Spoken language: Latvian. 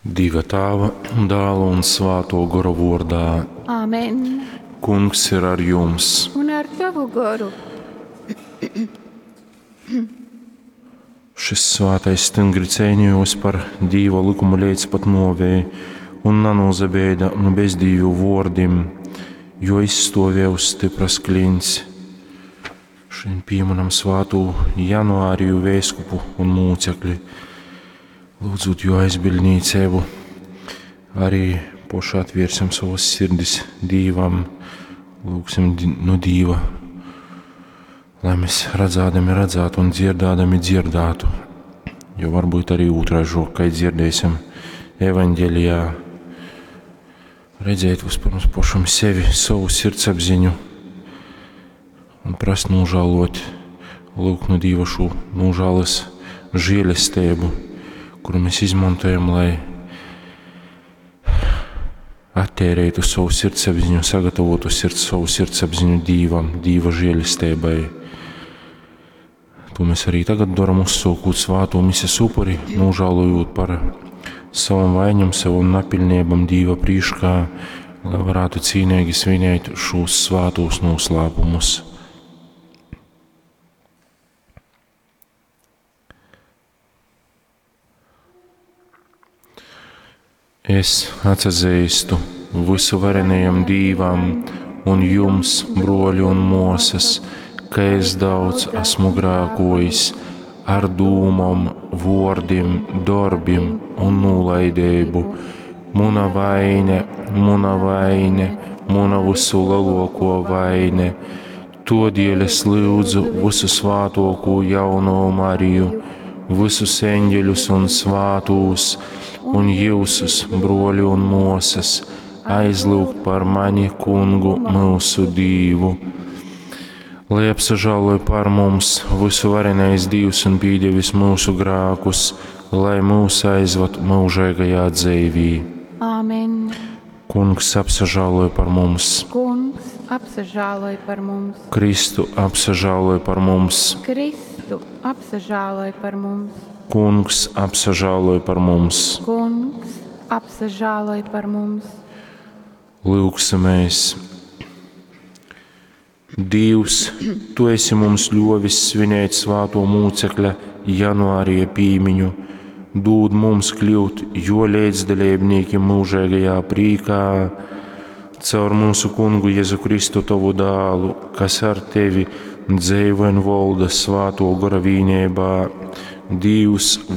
Dieva Tēva, Dēla un Svēto Gara vārdā. Āmen. Kungs ir ar jums. Un ar tavu garu. Šis svētais stingri cēņojos par Dieva likumu līdz pat novēju un nanozabēda no bezdīvu vārdiem, jo izstāvēja stipras kliņš. Šodien pieminam Svēto Januāriju vēskupu un mūcekļi. Lūdzot jo aizbildniecību, arī poši atvērsim savas sirdis Dievam, lūgsim no Dieva, lai mēs redzētu un dzirdādami dzirdētu, jo varbūt arī otrāžo, kad dzirdēsim evaņģēlijā, redzēt vispirms pašam sevi, savu sirdsapziņu un prast nožēlot, lūgt no Dieva šo nožēlas žēlastību, kuru mēs izmantojam, lai attērētu savu sirdsapziņu, sagatavotu savu sirdsapziņu Dievam, Dieva žēlastībai. To mēs arī tagad darām, uzsākot Svēto misijas upuri, nožēlojot par savam vainam, savam napilnībam Dieva priekšā, lai varētu cīnīgi svinēt šos svētos noslēpumus. Es atzīstu visuvarenajam Dievam un jums, broļi un mosas, ka es daudz esmu grēkojis ar dūmam, vārdiem, darbiem un nolaidību. Muna vaine, muna visu lielāko vaine. Todēļ es lūdzu visu svētāko jauno Mariju, visus eņģeļus un svētos, un jūsus, broļi un mosas, aizlūgt par mani Kungu mūsu Dievu. Lai apsažāloja par mums visuvarenais Dievs un pīdievis mūsu grēkus, lai mūs aizved mūžīgajā dzīvī. Āmen. Kungs apsažāloja par mums. Kungs apsažāloja par mums. Kristu apsažāloja par mums. Kristu apsažāloja par mums. Kungs apsažāloja par mums. Kungs apsažāloja par mums. Lūgsimies. Dievs, Tu esi mums ļovis svinēt svēto mūcekļa janvārija pīmiņu. Dod mums kļūt jo līdzdalībnieki mūžīgajā prīkā, caur mūsu Kungu Jēzu Kristu Tavu dēlu, kas ar Tevi dzīvo un valda svēto gara vienībā, Dievs